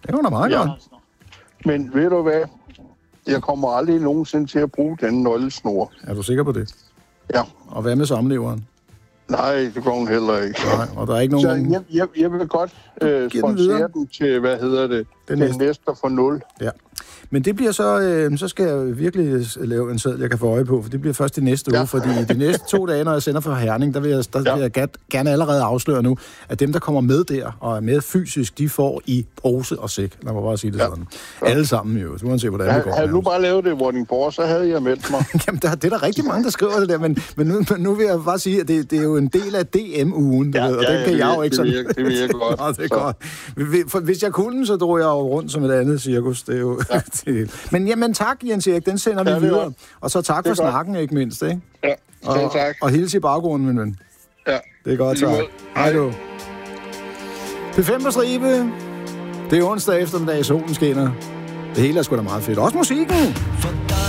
Det var da meget godt. Men ved du hvad? Jeg kommer aldrig nogensinde til at bruge den nøglesnor. Er du sikker på det? Ja. Og hvad med samleveren? Nej, det går hun heller ikke. Nej, og der er ikke nogen... Så jeg vil godt sponsere den til, den næste for 0. Ja. Men det bliver så skal jeg virkelig lave en seddel, jeg kan få øje på, for det bliver først de næste uge, fordi de næste 2 dage, når jeg sender fra Herning, der vil jeg gerne allerede afsløre nu, at dem, der kommer med der og er med fysisk, de får i pose og sæk. Lad mig bare sige det sådan. Ja. Alle sammen jo, uanset hvordan det går. Havde du bare lavet det i Vordingborg, så havde jeg meldt mig. Jamen, det er der rigtig mange, der skriver det der, men nu vil jeg bare sige, at det er jo en del af DM-ugen, og den kan jeg jo ikke sådan... Det vil jeg godt. Nå, det er godt. Hvis jeg kunne, så drog jeg jo rundt som et andet cirkus. Det er jo... Men tak, Jens Erik, den sender vi videre. Og så tak for snakken, ikke mindst, ikke? Ja, tak. Og hils i baggrunden, min ven. Ja. Det er godt, tak. Hej du. P5 på stribe. Det er onsdag eftermiddag, solen skinner. Det hele er sgu da meget fedt. Også musikken.